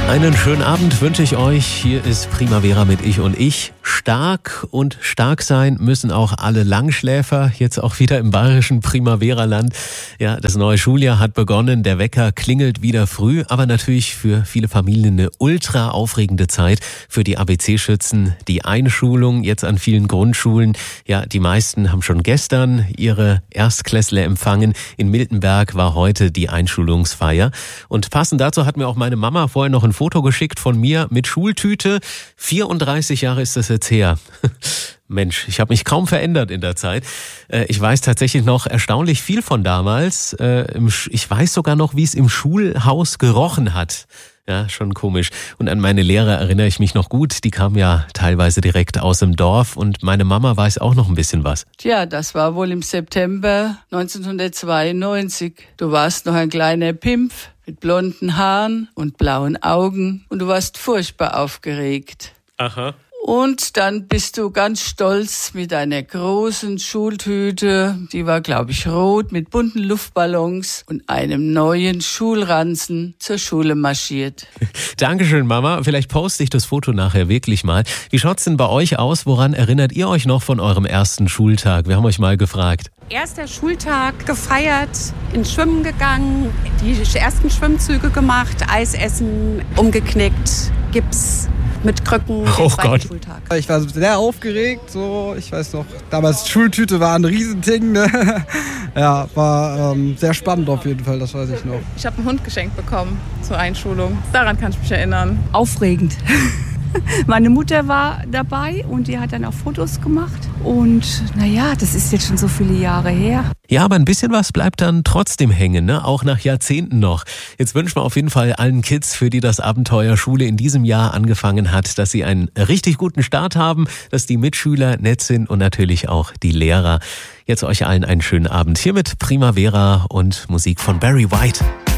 Einen schönen Abend wünsche ich euch. Hier ist Primavera mit Ich und Ich. Stark und stark sein müssen auch alle Langschläfer. Jetzt auch wieder im bayerischen Primavera-Land. Ja, das neue Schuljahr hat begonnen. Der Wecker klingelt wieder früh. Aber natürlich für viele Familien eine ultra aufregende Zeit. Für die ABC-Schützen die Einschulung jetzt an vielen Grundschulen. Ja, die meisten haben schon gestern ihre Erstklässler empfangen. In Miltenberg war heute die Einschulungsfeier. Und passend dazu hat mir auch meine Mama vorher noch ein Foto geschickt von mir mit Schultüte. 34 Jahre ist das jetzt her. Mensch, ich habe mich kaum verändert in der Zeit. Ich weiß tatsächlich noch erstaunlich viel von damals. Ich weiß sogar noch, wie es im Schulhaus gerochen hat. Ja, schon komisch. Und an meine Lehrer erinnere ich mich noch gut. Die kamen ja teilweise direkt aus dem Dorf und meine Mama weiß auch noch ein bisschen was. Tja, das war wohl im September 1992. Du warst noch ein kleiner Pimpf mit blonden Haaren und blauen Augen und du warst furchtbar aufgeregt. Aha. Und dann bist du ganz stolz mit einer großen Schultüte, die war, glaube ich, rot, mit bunten Luftballons und einem neuen Schulranzen zur Schule marschiert. Dankeschön, Mama. Vielleicht poste ich das Foto nachher wirklich mal. Wie schaut's denn bei euch aus? Woran erinnert ihr euch noch von eurem ersten Schultag? Wir haben euch mal gefragt. Erster Schultag gefeiert, ins Schwimmen gegangen, die ersten Schwimmzüge gemacht, Eis essen, umgeknickt, Gips mit Krücken. Oh Gott. Schultag. Ich war sehr aufgeregt, so, ich weiß noch, damals Schultüte war ein Riesending, ne? Ja, war sehr spannend auf jeden Fall, das weiß ich noch. Ich habe einen Hund geschenkt bekommen zur Einschulung, daran kann ich mich erinnern. Aufregend. Meine Mutter war dabei und die hat dann auch Fotos gemacht. Und naja, das ist jetzt schon so viele Jahre her. Ja, aber ein bisschen was bleibt dann trotzdem hängen, ne? Auch nach Jahrzehnten noch. Jetzt wünschen wir auf jeden Fall allen Kids, für die das Abenteuer Schule in diesem Jahr angefangen hat, dass sie einen richtig guten Start haben, dass die Mitschüler nett sind und natürlich auch die Lehrer. Jetzt euch allen einen schönen Abend hier mit Primavera und Musik von Barry White.